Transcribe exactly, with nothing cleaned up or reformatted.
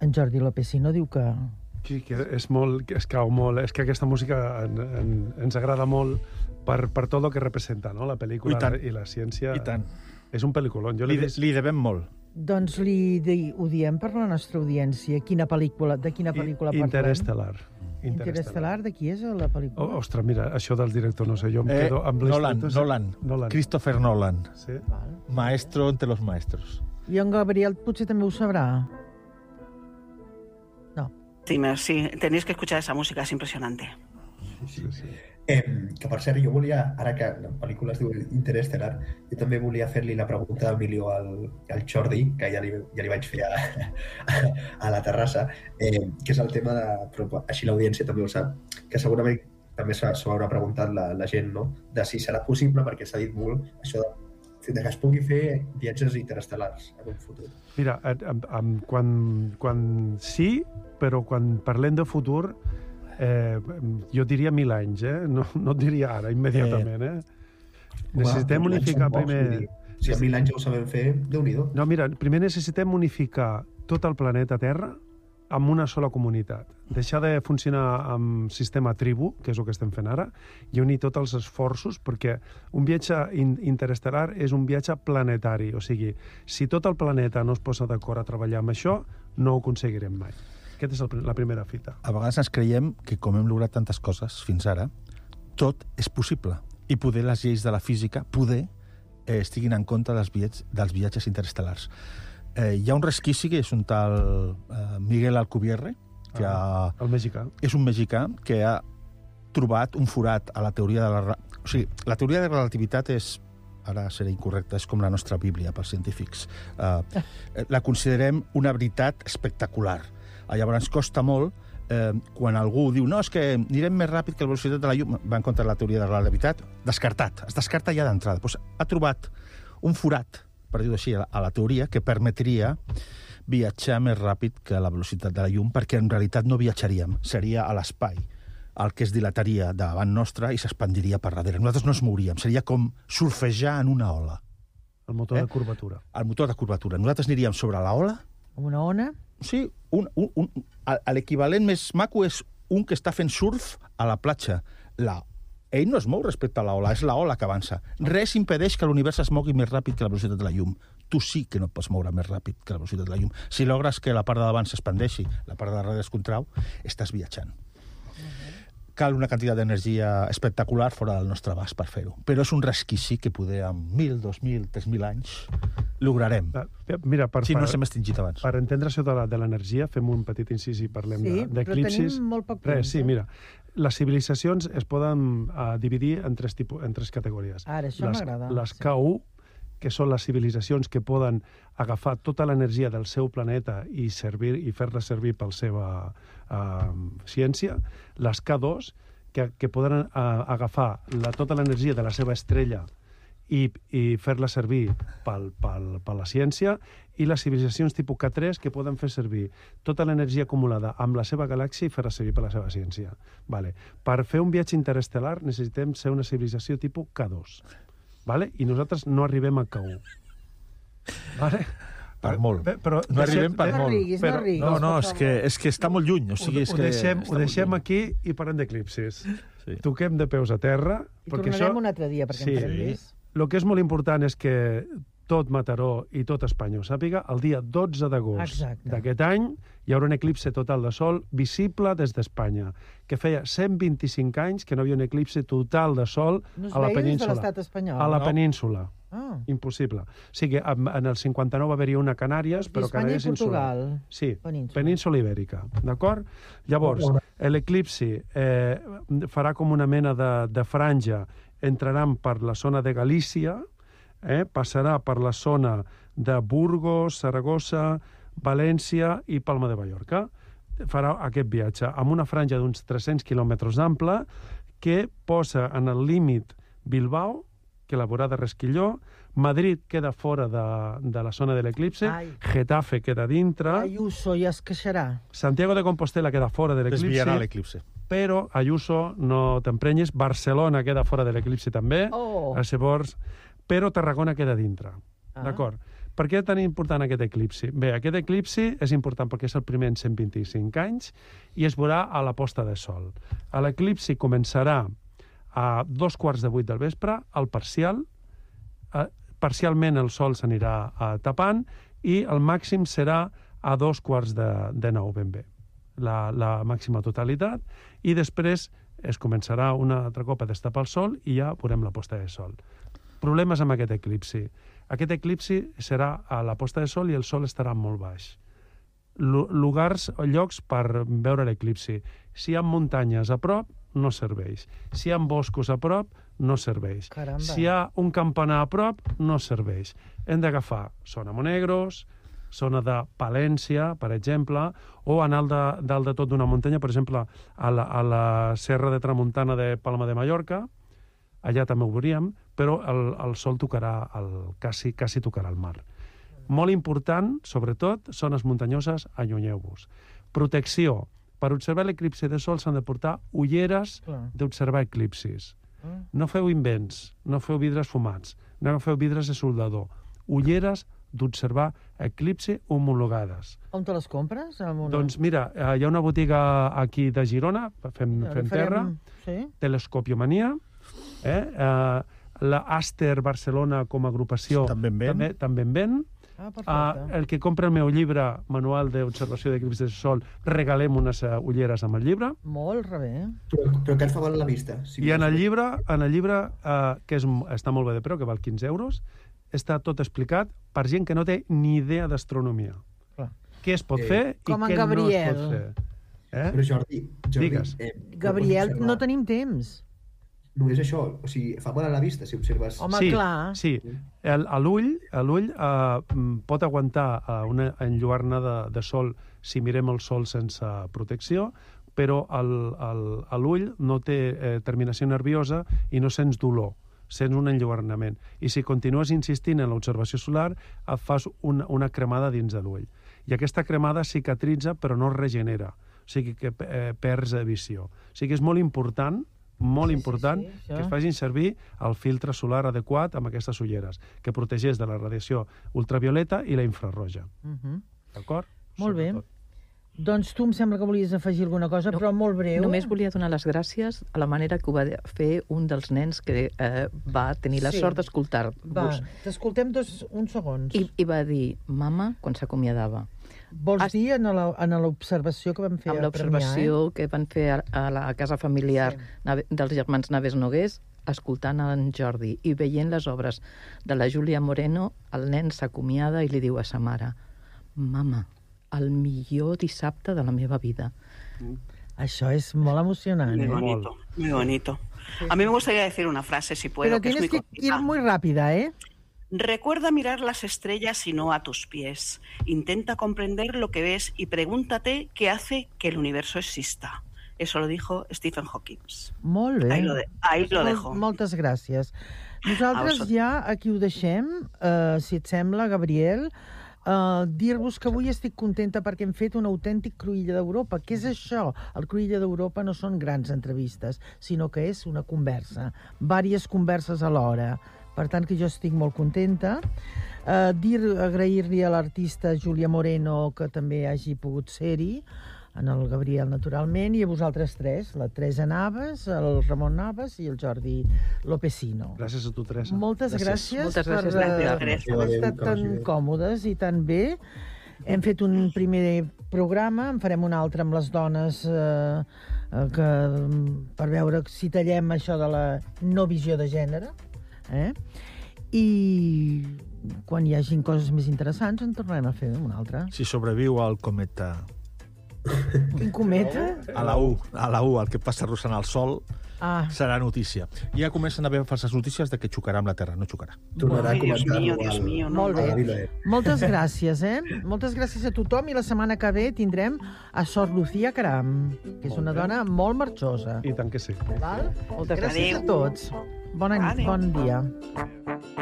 En Jordi Lopesino diu que... Sí, que és molt, que es cau molt. És que aquesta música en, en, ens agrada molt per, per tot el que representa, no? La pel·lícula i, i la ciència. I tant. És un pel·lículon. Jo li, de, vist... li devem molt. Doncs li de, ho diem per la nostra audiència. Quina pel·lícula, de quina pel·lícula parlem? Interestelar. Interestelar, de qui és la pel·lícula? Oh, ostres, mira, això del director, no sé, jo em eh, quedo amb Nolan, Nolan, Nolan. Christopher Nolan. Sí? Val. Maestro entre los maestros. I en Gabriel potser també ho sabrà. No. Sí, sí, tenéis que escuchar esa música, es impresionante. Sí, sí. Eh, que per cert, jo volia, ara que la pel·lícula es diu Interestelar, jo també volia fer-li la pregunta del milió al, al Jordi, que ja li, ja li vaig fer a, a, a la terrassa, eh, que és el tema de, però així l'audiència també ho sap, que segurament també s'ho haurà preguntat la, la gent, no?, de si serà possible, perquè s'ha dit molt això de, de que es pugui fer viatges interestel·lars en un futur. Mira, amb, amb, quan, quan sí, però quan parlem de futur, Eh, jo diria mil anys, eh? No, no et diria ara, immediatament, eh? Necessitem Home, unificar pocs, primer... Si en mil anys ja ho sabem fer, Déu-n'hi-do. No, mira, primer necessitem unificar tot el planeta Terra amb una sola comunitat. Deixar de funcionar amb sistema tribu, que és el que estem fent ara, i unir tots els esforços, perquè un viatge in interestel·lar és un viatge planetari. O sigui, si tot el planeta no es posa d'acord a treballar amb això, no ho aconseguirem mai. Aquesta és el, la primera fita. A vegades ens creiem que, com hem lograt tantes coses fins ara, tot és possible. I poder les lleis de la física, poder, eh, estiguin en compte dels, viatges, dels viatges interestel·lars. Eh, hi ha un resquici que és un tal eh, Miguel Alcubierre, que ah, ha, el mexicà. És un mexicà que ha trobat un forat a la teoria de la... O sigui, la teoria de la relativitat és, ara seré incorrecte, és com la nostra Bíblia pels científics. Eh, la considerem una veritat espectacular. Llavors costa molt eh, quan algú diu no, és que anirem més ràpid que la velocitat de la llum, va en contra de la teoria de la relativitat, descartat, es descarta ja d'entrada. Pues ha trobat un forat, per dir-ho així, a la teoria que permetria viatjar més ràpid que la velocitat de la llum, perquè en realitat no viatjaríem, seria a l'espai el que es dilataria davant nostre i s'expandiria per darrere. Nosaltres no es mouríem, seria com surfejar en una ola. El motor eh? de curvatura. El motor de curvatura. Nosaltres aniríem sobre la ola. Una ona? Sí, un, un, un, l'equivalent més maco és un que està fent surf a la platja. La, ell no es mou respecte a l'ola, és l'ola que avança. Res impedeix que l'univers es mogui més ràpid que la velocitat de la llum. Tu sí que no et pots moure més ràpid que la velocitat de la llum. Si logres que la part de davant s'expandeixi, la part de darrere es contrau, estàs viatjant. Cal una quantitat d'energia espectacular fora del nostre abast per fer-ho. Però és un resquici que poder amb mil, dos mil, tres mil anys lograrem. Mira, per, si no per, s'hem extingit abans. Per entendre això de l'energia, fem un petit incís i parlem sí, d'eclipsis. Sí, però tenim molt poc temps. Res, sí, mira, les civilitzacions es poden uh, dividir en tres, tipus, en tres categories. Ara, això m'agrada. Les sí. K u, que són les civilitzacions que poden agafar tota l'energia del seu planeta i servir i fer-la servir per la seva uh, ciència. Les K dos, que, que poden uh, agafar la, tota l'energia de la seva estrella i, i fer-la servir pel, pel, per la ciència, i les civilitzacions tipus K tres, que poden fer servir tota l'energia acumulada amb la seva galàxia i fer-la servir per la seva ciència. Vale. Per fer un viatge interestel·lar necessitem ser una civilització tipus K dos. Vale? I nosaltres no arribem a K u. Vale? Per molt. Bé, però no arribem per no molt. Riguis, però, no, riguis, no, no, és que, és que està molt lluny. O sigui, ho, és ho que deixem, ho deixem aquí i parlem d'eclipsis. Sí. Toquem de peus a terra. I tornarem això... un altre dia, perquè sí, en farem més. El que és molt important és que tot Mataró i tot Espanya ho sàpiga, el dia dotze d'agost d'aquest any hi haurà un eclipse total de sol visible des d'Espanya, que feia cent vint-i-cinc anys que no havia un eclipse total de sol no a la península. De l'estat espanyol, a la no? península. Ah. Impossible. O sigui, en el cinquanta-nou va haver-hi una a Canàries, però Espanya Canàries insular. Sí, península. península ibèrica, d'acord? Llavors, l'eclipsi eh, farà com una mena de, de franja, entraran per la zona de Galícia, eh, passarà per la zona de Burgos, Saragossa, València i Palma de Mallorca. Farà aquest viatge amb una franja d'uns tres-cents quilòmetres d'ample que posa en el límit Bilbao, que la veurà de Resquilló, Madrid queda fora de, de la zona de l'eclipse, Getafe queda dintre... Ayuso ja es queixarà. Santiago de Compostela queda fora de l'eclipse. Desviarà l'eclipse. Però Ayuso, no t'emprenyis, Barcelona queda fora de l'eclipse també, oh. a Llavors, però Tarragona queda dintre. Ah. D'acord? Per què és tan important aquest eclipsi? Bé, aquest eclipsi és important perquè és el primer en cent vint-i-cinc anys i es veurà a la posta de sol. L'eclipsi començarà a dos quarts de vuit del vespre, al parcial. Eh, parcialment el sol s'anirà eh, tapant i el màxim serà a dos quarts de, de nou ben bé, la, la màxima totalitat, i després es començarà una altra cop a destapar el sol i ja veurem la posta de sol. Problemes amb aquest eclipsi. Aquest eclipsi serà a la posta de sol i el sol estarà molt baix. Lugars o llocs per veure l'eclipsi. Si hi ha muntanyes a prop, no serveix. Si hi ha boscos a prop, no serveix. Caramba. Si hi ha un campanar a prop, no serveix. Hem d'agafar zona Monegros, zona de Palència, per exemple, o anar de, dalt de tot d'una muntanya, per exemple, a la, a la Serra de Tramuntana de Palma de Mallorca, allà també ho veuríem, però el, el sol tocarà, el, quasi, quasi tocarà el mar. Molt important, sobretot, zones muntanyoses, allunyeu-vos. Protecció. Per observar l'eclipsi de sol s'han de portar ulleres d'observar eclipsis. No feu invents, no feu vidres fumats, no feu vidres de soldador. Ulleres d'observar eclipsi homologades. On te les compres? Una... Doncs mira, hi ha una botiga aquí de Girona, fem, fem terra, sí? Telescopiomania, eh? Uh, la Aster Barcelona com a agrupació també en ven. També, també en ven. Ah, uh, el que compra el meu llibre, Manual d'Observació d'Eclipsis de Sol, regalem unes uh, ulleres amb el llibre. Molt rebé. Però, però que ens fa mal a la vista. Si I en el llibre, en el llibre uh, que és, està molt bé de preu, que val quinze euros, està tot explicat per gent que no té ni idea d'astronomia. Què es pot Eh, fer i com en què no es Gabriel. pot fer. Eh? Però Jordi, Jordi Digues. eh, Gabriel, pots observar- no tenim temps. Només això, o sigui, fa mal a la vista si observes... Home, sí, clar. sí. El, a l'ull a l'ull eh, pot aguantar eh, una enlluerna de, de sol si mirem el sol sense protecció, però el, el, a l'ull no té eh, terminació nerviosa i no sents dolor, sents un enlluernament. I si continues insistint en l'observació solar, et fas una, una cremada dins de l'ull. I aquesta cremada cicatritza però no es regenera, o sigui que eh, perds visió. O sigui que és molt important, molt Sí, sí, important, sí, això. que es facin servir el filtre solar adequat amb aquestes ulleres, que protegeix de la radiació ultravioleta i la infrarroja. Uh -huh. D'acord? Molt bé. Sobretot. Doncs tu em sembla que volies afegir alguna cosa, No, però molt breu. Només volia donar les gràcies a la manera que ho va fer un dels nens que eh, va tenir la Sí. sort Va, d'escoltar-vos. t'escoltem dos, uns segons. I, I va dir, mama, quan s'acomiadava. Vols Has- dir en la- en l'observació que vam fer Amb a Premià, l'observació que van fer a, a la casa familiar Sí. Nave- dels germans Naves Nogués, escoltant en Jordi i veient les obres de la Júlia Moreno, el nen s'acomiada i li diu a sa mare, mama, el millor dissabte de la meva vida. eh? Això és molt emocionant, Muy eh? bonito, muy bonito. A mí me gustaría decir una frase, si puedo, Pero que es tienes muy que ir cortita. muy rápida, ¿eh? Recuerda mirar las estrellas y no a tus pies. Intenta comprender lo que ves y pregúntate qué hace que el universo exista. Eso lo dijo Stephen Hawking. Molt bé. Ahí lo, de, ahí lo Mol- dejo. Moltes gràcies. Nosaltres vosaltres. ja aquí ho deixem, uh, si et sembla, Gabriel. Uh, dir-vos que avui estic contenta perquè hem fet un autèntic Cruïlla d'Europa. Què és això? El Cruïlla d'Europa no són grans entrevistes, sinó que és una conversa, vàries converses alhora. Per tant, que jo estic molt contenta. Uh, dir, agrair-li a l'artista Júlia Moreno que també hagi pogut ser-hi, en el Gabriel, naturalment, i a vosaltres tres, la Teresa Navas, el Ramon Navas i el Jordi Lopesino. Gràcies a tu, Teresa. Moltes gràcies, Moltes per gràcies, eh, Teresa. haver estat Adéu, que tan vagi bé. còmodes i tan bé. Hem fet un primer programa, en farem un altre amb les dones eh, eh, que, per veure si tallem això de la no visió de gènere. Eh? I quan hi hagin coses més interessants en tornarem a fer un altre. Si sobreviu al cometa Quin cometa? a la U, a la U, el que passa russant al sol, Ah, serà notícia. Ja comencen a haver falses notícies de que xocarà amb la Terra, no xocarà. Tornarà a Ay, Dios comentar-ho mío, Dios al- mío. No, Molt no. bé. a Vilaer. moltes gràcies, eh? Moltes gràcies a tothom i la setmana que ve tindrem a Sor Lucía Caram, que és Molt una bé. dona molt marxosa. I tant que sí. Val? Moltes Gràcies gràcies. a tots. Bon, any, Adéu. bon dia.